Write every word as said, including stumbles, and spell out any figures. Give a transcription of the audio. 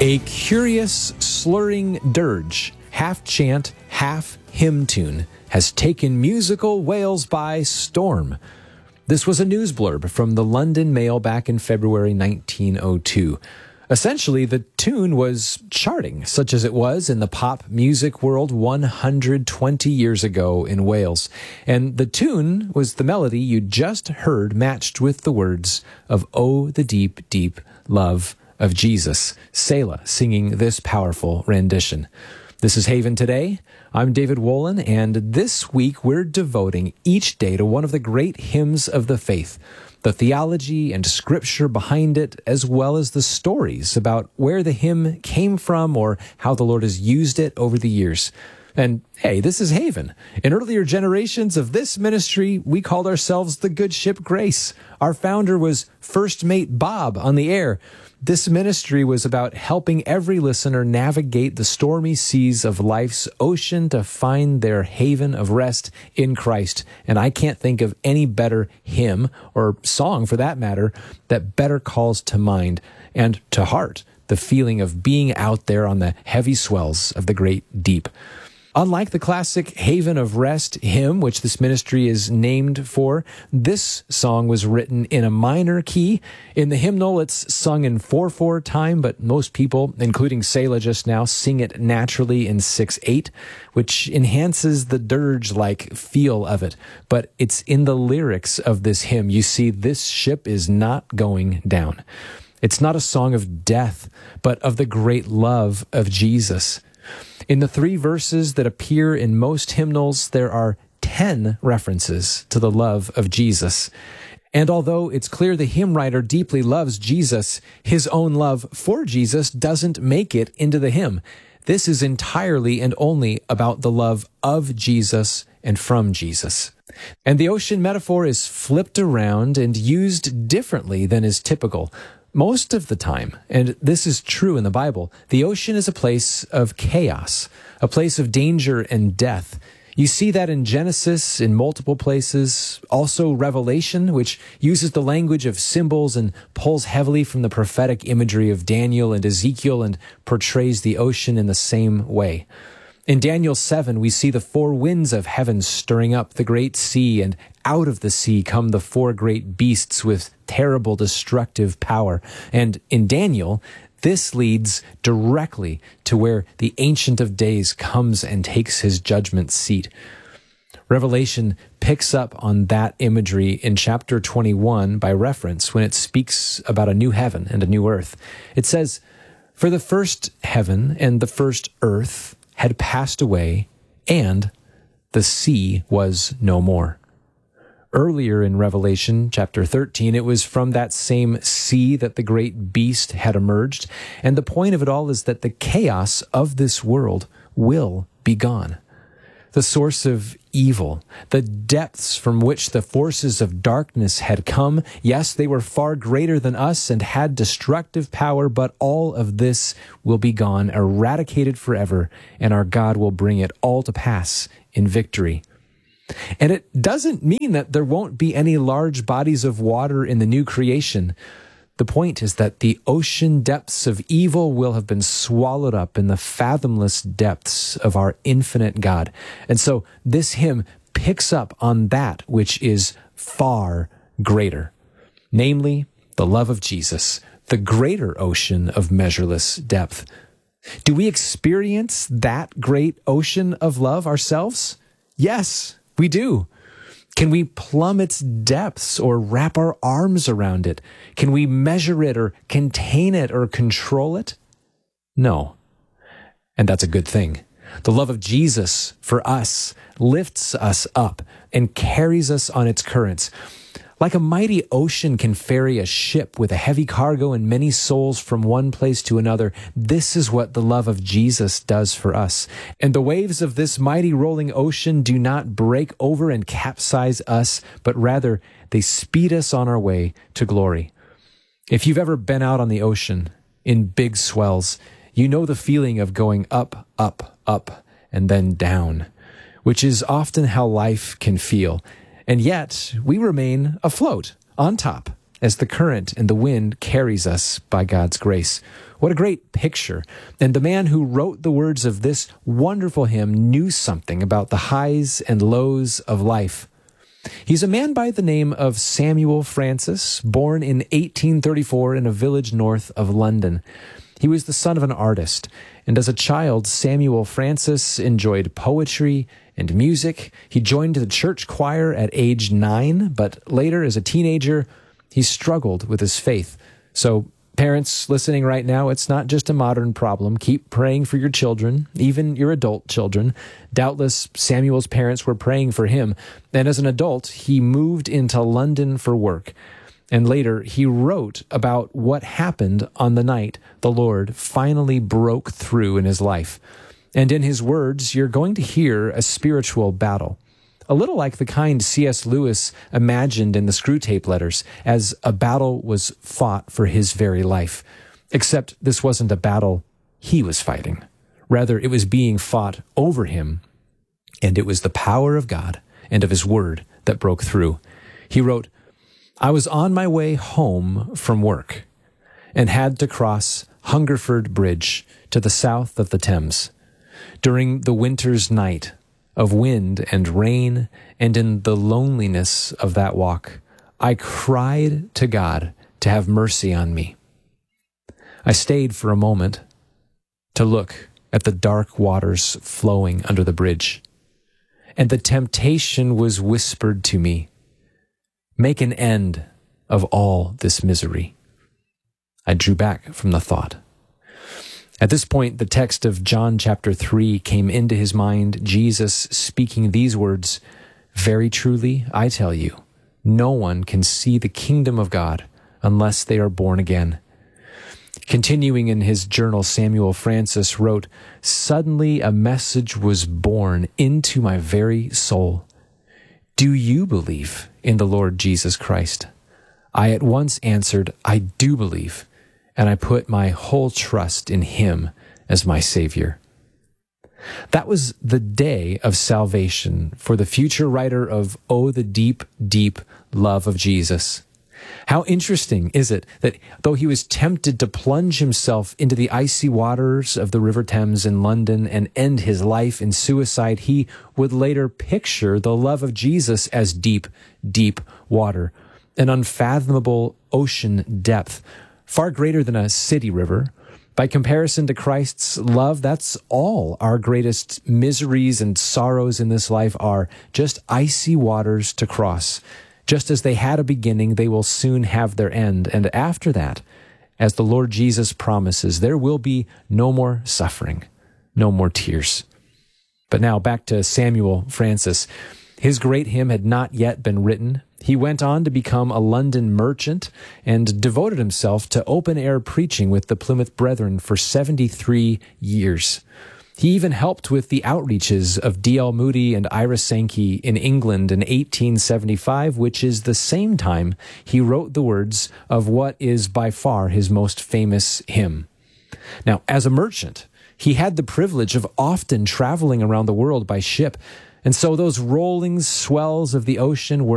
A curious, slurring dirge, half chant, half hymn tune, has taken musical Wales by storm. This was a news blurb from the London Mail back in February nineteen oh two. Essentially, the tune was charting, such as it was in the pop music world one hundred twenty years ago in Wales. And the tune was the melody you just heard matched with the words of "Oh, the deep, deep love of Jesus." Selah singing this powerful rendition. This is Haven Today. I'm David Wolin, and this week we're devoting each day to one of the great hymns of the faith, the theology and scripture behind it, as well as the stories about where the hymn came from or how the Lord has used it over the years. And hey, this is Haven. In earlier generations of this ministry, we called ourselves the Good Ship Grace. Our founder was First Mate Bob on the air. This ministry was about helping every listener navigate the stormy seas of life's ocean to find their haven of rest in Christ. And I can't think of any better hymn, or song for that matter, that better calls to mind and to heart the feeling of being out there on the heavy swells of the great deep. Unlike the classic Haven of Rest hymn, which this ministry is named for, this song was written in a minor key. In the hymnal, it's sung in four four time, but most people, including Selah just now, sing it naturally in six eight, which enhances the dirge-like feel of it. But it's in the lyrics of this hymn. You see, this ship is not going down. It's not a song of death, but of the great love of Jesus. In the three verses that appear in most hymnals, there are ten references to the love of Jesus. And although it's clear the hymn writer deeply loves Jesus, his own love for Jesus doesn't make it into the hymn. This is entirely and only about the love of Jesus and from Jesus. And the ocean metaphor is flipped around and used differently than is typical. Most of the time, and this is true in the Bible, the ocean is a place of chaos, a place of danger and death. You see that in Genesis in multiple places, also Revelation, which uses the language of symbols and pulls heavily from the prophetic imagery of Daniel and Ezekiel and portrays the ocean in the same way. In Daniel seven, we see the four winds of heaven stirring up the great sea, and out of the sea come the four great beasts with terrible destructive power. And in Daniel, this leads directly to where the Ancient of Days comes and takes his judgment seat. Revelation picks up on that imagery in chapter twenty-one by reference when it speaks about a new heaven and a new earth. It says, "For the first heaven and the first earth had passed away, and the sea was no more." Earlier in Revelation chapter thirteen, it was from that same sea that the great beast had emerged. And the point of it all is that the chaos of this world will be gone. The source of evil, the depths from which the forces of darkness had come, yes, they were far greater than us and had destructive power, but all of this will be gone, eradicated forever, and our God will bring it all to pass in victory. And it doesn't mean that there won't be any large bodies of water in the new creation. The point is that the ocean depths of evil will have been swallowed up in the fathomless depths of our infinite God. And so this hymn picks up on that which is far greater, namely the love of Jesus, the greater ocean of measureless depth. Do we experience that great ocean of love ourselves? Yes, we do. Can we plumb its depths or wrap our arms around it? Can we measure it or contain it or control it? No. And that's a good thing. The love of Jesus for us lifts us up and carries us on its currents. Like a mighty ocean can ferry a ship with a heavy cargo and many souls from one place to another, this is what the love of Jesus does for us. And the waves of this mighty rolling ocean do not break over and capsize us, but rather they speed us on our way to glory. If you've ever been out on the ocean in big swells, you know the feeling of going up, up, up, and then down, which is often how life can feel. And yet, we remain afloat, on top, as the current and the wind carries us by God's grace. What a great picture. And the man who wrote the words of this wonderful hymn knew something about the highs and lows of life. He's a man by the name of Samuel Francis, born in eighteen thirty-four in a village north of London. He was the son of an artist, and as a child, Samuel Francis enjoyed poetry and music. He joined the church choir at age nine, but later, as a teenager, he struggled with his faith. So, parents listening right now, it's not just a modern problem. Keep praying for your children, even your adult children. Doubtless, Samuel's parents were praying for him, and as an adult, he moved into London for work. And later, he wrote about what happened on the night the Lord finally broke through in his life. And in his words, you're going to hear a spiritual battle, a little like the kind C S Lewis imagined in the Screwtape Letters, as a battle was fought for his very life. Except this wasn't a battle he was fighting. Rather, it was being fought over him, and it was the power of God and of his word that broke through. He wrote, "I was on my way home from work and had to cross Hungerford Bridge to the south of the Thames. During the winter's night of wind and rain, and in the loneliness of that walk, I cried to God to have mercy on me. I stayed for a moment to look at the dark waters flowing under the bridge, and the temptation was whispered to me, 'Make an end of all this misery.' I drew back from the thought." At this point, the text of John chapter three came into his mind, Jesus speaking these words, "Very truly, I tell you, no one can see the kingdom of God unless they are born again." Continuing in his journal, Samuel Francis wrote, "Suddenly a message was born into my very soul. Do you believe in the Lord Jesus Christ? I at once answered, I do believe, and I put my whole trust in him as my Savior." That was the day of salvation for the future writer of Oh, the Deep, Deep Love of Jesus. How interesting is it that though he was tempted to plunge himself into the icy waters of the River Thames in London and end his life in suicide, he would later picture the love of Jesus as deep, deep water, an unfathomable ocean depth, far greater than a city river. By comparison to Christ's love, that's all our greatest miseries and sorrows in this life are, just icy waters to cross. Just as they had a beginning, they will soon have their end. And after that, as the Lord Jesus promises, there will be no more suffering, no more tears. But now back to Samuel Francis. His great hymn had not yet been written. He went on to become a London merchant and devoted himself to open-air preaching with the Plymouth Brethren for seventy-three years. He even helped with the outreaches of D L Moody and Ira Sankey in England in eighteen seventy-five, which is the same time he wrote the words of what is by far his most famous hymn. Now, as a merchant, he had the privilege of often traveling around the world by ship, and so those rolling swells of the ocean were